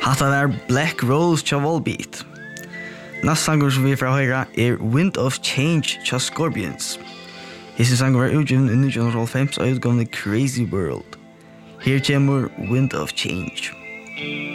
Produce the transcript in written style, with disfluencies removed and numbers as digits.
Hatta var Black Rose tja Volbeat. Næst sangur som vi fra høyra Wind of Change tja Scorpions. Hisse sangur var utgiven i 1905 og utgavne Crazy World. Her kommer Wind of Change.